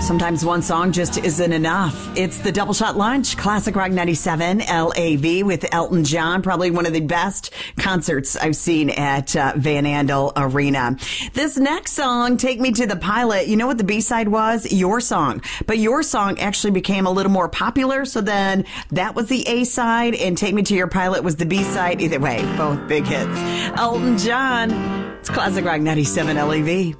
Sometimes one song just isn't enough. It's the Double Shot Lunch, Classic Rock 97, LAV with Elton John. Probably one of the best concerts I've seen at Van Andel Arena. This next song, Take Me to the Pilot, you know what the B-side was? Your Song. But Your Song actually became a little more popular, so then that was the A-side, and Take Me to Your Pilot was the B-side. Either way, both big hits. Elton John, it's Classic Rock 97, LAV.